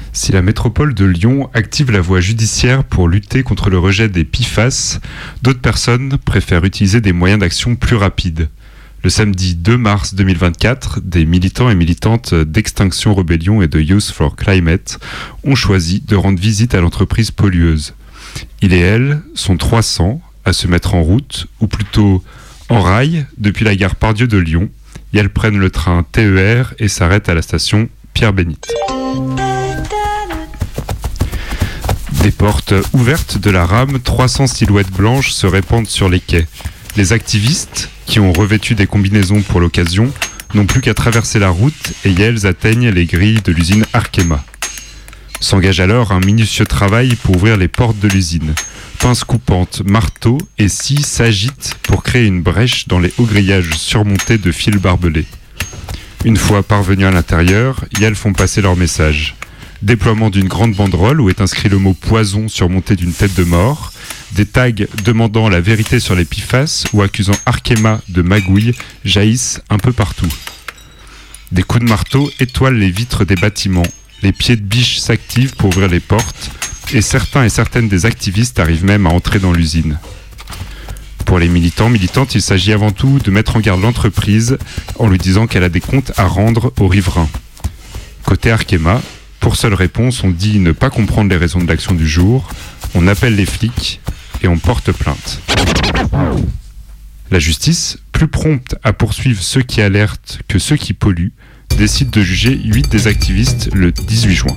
Si la métropole de Lyon active la voie judiciaire pour lutter contre le rejet des PFAS, d'autres personnes préfèrent utiliser des moyens d'action plus rapides. Le samedi 2 mars 2024, des militants et militantes d'Extinction Rebellion et de Youth for Climate ont choisi de rendre visite à l'entreprise pollueuse. Ils et elles sont 300 à se mettre en route, ou plutôt en rail, depuis la gare Pardieu de Lyon, et elles prennent le train TER et s'arrêtent à la station Pierre-Bénite. Des portes ouvertes de la rame, 300 silhouettes blanches se répandent sur les quais. Les activistes, qui ont revêtu des combinaisons pour l'occasion, n'ont plus qu'à traverser la route et elles atteignent les grilles de l'usine Arkema. S'engage alors un minutieux travail pour ouvrir les portes de l'usine. Pinces coupantes, marteaux et scies s'agitent pour créer une brèche dans les hauts grillages surmontés de fils barbelés. Une fois parvenus à l'intérieur, elles font passer leur message. Déploiement d'une grande banderole où est inscrit le mot poison surmonté d'une tête de mort, des tags demandant la vérité sur les PFAS ou accusant Arkema de magouille jaillissent un peu partout. Des coups de marteau étoilent les vitres des bâtiments, les pieds de biche s'activent pour ouvrir les portes et certains et certaines des activistes arrivent même à entrer dans l'usine. Pour les militantes, il s'agit avant tout de mettre en garde l'entreprise en lui disant qu'elle a des comptes à rendre aux riverains. Côté Arkema, pour seule réponse, on dit ne pas comprendre les raisons de l'action du jour, on appelle les flics et on porte plainte. La justice, plus prompte à poursuivre ceux qui alertent que ceux qui polluent, décide de juger 8 des activistes le 18 juin.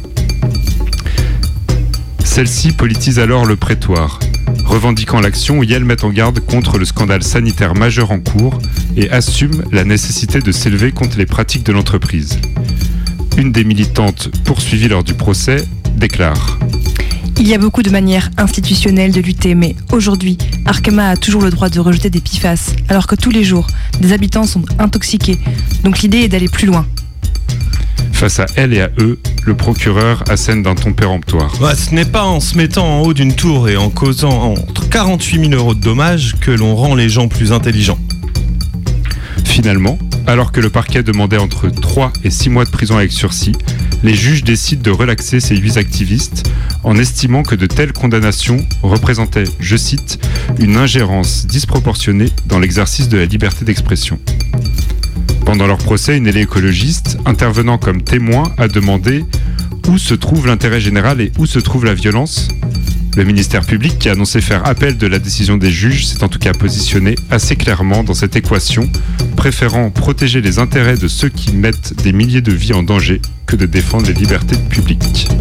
Celle-ci politise alors le prétoire, revendiquant l'action où elles mettent en garde contre le scandale sanitaire majeur en cours et assument la nécessité de s'élever contre les pratiques de l'entreprise. Une des militantes poursuivies lors du procès déclare: Il y a beaucoup de manières institutionnelles de lutter, mais aujourd'hui, Arkema a toujours le droit de rejeter des PFAS, alors que tous les jours, des habitants sont intoxiqués. Donc l'idée est d'aller plus loin. Face à elle et à eux, le procureur assène d'un ton péremptoire. Ce n'est pas en se mettant en haut d'une tour et en causant entre 48 000 € de dommages que l'on rend les gens plus intelligents. Finalement, alors que le parquet demandait entre 3 et 6 mois de prison avec sursis, les juges décident de relaxer ces 8 activistes en estimant que de telles condamnations représentaient, je cite, une ingérence disproportionnée dans l'exercice de la liberté d'expression. Pendant leur procès, une élue écologiste, intervenant comme témoin, a demandé où se trouve l'intérêt général et où se trouve la violence. Le ministère public, qui a annoncé faire appel de la décision des juges, s'est en tout cas positionné assez clairement dans cette équation, préférant protéger les intérêts de ceux qui mettent des milliers de vies en danger que de défendre les libertés publiques.